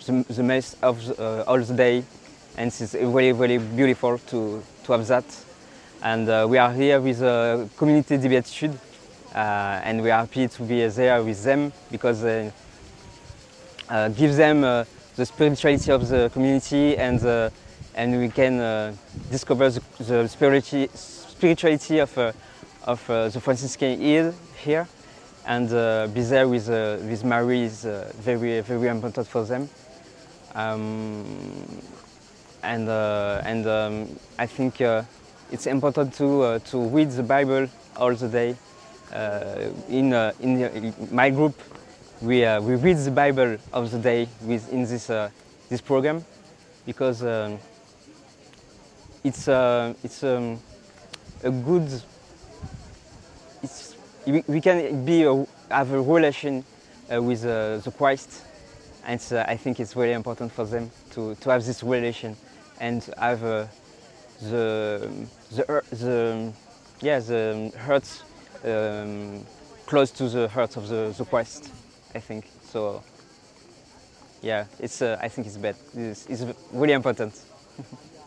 the mess of all the day, and it's really, really beautiful to have that. And we are here with Communauté des Béatitudes, and we are happy to be there with them because give them the spirituality of the community, and we can discover the spirituality of the Franciscan here, and be there with Mary is very, very important for them. I think it's important to read the Bible all the day. In my group, we read the Bible of the day in this program, because it's a good. We can have a relation with the Christ, and I think it's really important for them to have this relation and have the heart close to the heart of the Christ. I think so. Yeah, I think it's bad. It's really important.